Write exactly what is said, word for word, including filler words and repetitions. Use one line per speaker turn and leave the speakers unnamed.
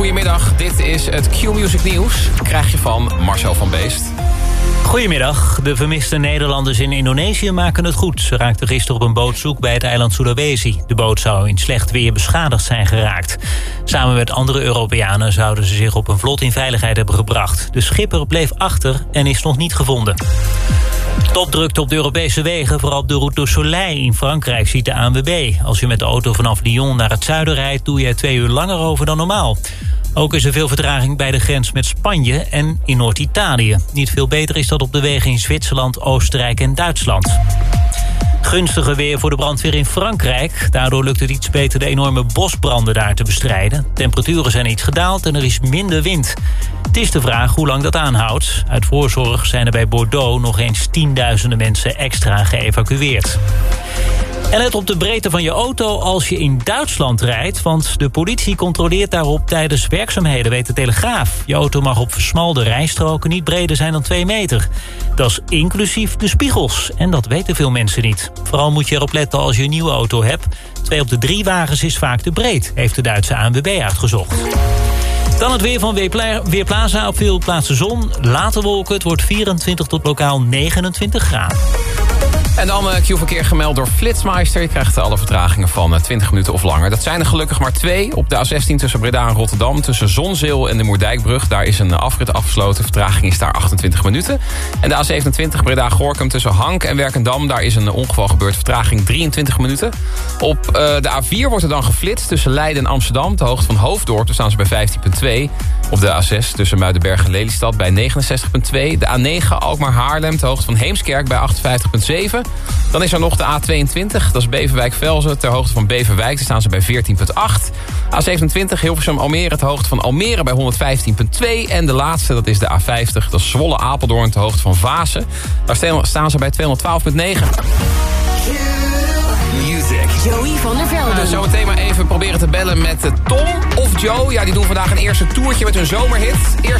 goedemiddag. Dit is het Q-Music Nieuws. Krijg je van Marcel van Beest.
Goedemiddag. De vermiste Nederlanders in Indonesië maken het goed. Ze raakten gisteren op een boot zoek bij het eiland Sulawesi. De boot zou in slecht weer beschadigd zijn geraakt. Samen met andere Europeanen zouden ze zich op een vlot in veiligheid hebben gebracht. De schipper bleef achter en is nog niet gevonden. Topdrukte op de Europese wegen, vooral op de Route du Soleil in Frankrijk, ziet de A N W B. Als je met de auto vanaf Lyon naar het zuiden rijdt, doe je twee uur langer over dan normaal. Ook is er veel vertraging bij de grens met Spanje en in Noord-Italië. Niet veel beter is dat op de wegen in Zwitserland, Oostenrijk en Duitsland. Gunstige weer voor de brandweer in Frankrijk. Daardoor lukt het iets beter de enorme bosbranden daar te bestrijden. Temperaturen zijn iets gedaald en er is minder wind. Het is de vraag hoe lang dat aanhoudt. Uit voorzorg zijn er bij Bordeaux nog eens tienduizenden mensen extra geëvacueerd. En let op de breedte van je auto als je in Duitsland rijdt, want de politie controleert daarop tijdens werkzaamheden, weet de Telegraaf. Je auto mag op versmalde rijstroken niet breder zijn dan twee meter. Dat is inclusief de spiegels en dat weten veel mensen niet. Vooral moet je erop letten als je een nieuwe auto hebt. Twee op de drie wagens is vaak te breed, heeft de Duitse A N W B uitgezocht. Dan het weer van Weerpla- Weerplaza. Op veel plaatsen zon, later wolken. Het wordt vierentwintig tot lokaal negenentwintig graden.
En dan uh, Q-verkeer gemeld door Flitsmeister. Je krijgt alle vertragingen van uh, twintig minuten of langer. Dat zijn er gelukkig maar twee. Op de A zestien tussen Breda en Rotterdam. Tussen Zonzeel en de Moerdijkbrug. Daar is een afrit afgesloten. Vertraging is daar achtentwintig minuten. En de A zevenentwintig Breda-Gorinchem tussen Hank en Werkendam. Daar is een ongeval gebeurd. Vertraging drieëntwintig minuten. Op uh, de A vier wordt er dan geflitst tussen Leiden en Amsterdam. De hoogte van Hoofddorp. Daar staan ze bij vijftien komma twee. Op de A zes tussen Muidenberg en Lelystad bij negenenzestig komma twee. De A negen Alkmaar-Haarlem. De hoogte van Heemskerk bij achtenvijftig komma zeven. Dan is er nog de A tweeëntwintig, dat is Beverwijk-Velzen. Ter hoogte van Beverwijk, daar staan ze bij veertien komma acht. A zevenentwintig Hilversum-Almere, ter hoogte van Almere bij honderdvijftien komma twee. En de laatste, dat is de A vijftig, dat is Zwolle-Apeldoorn, ter hoogte van Vaassen. Daar staan ze bij tweehonderdtwaalf komma negen.
Music. Joey van der Velden.
Uh, zometeen maar even proberen te bellen met uh, Tom of Joe. Ja, die doen vandaag een eerste toertje met hun zomerhit. Eerst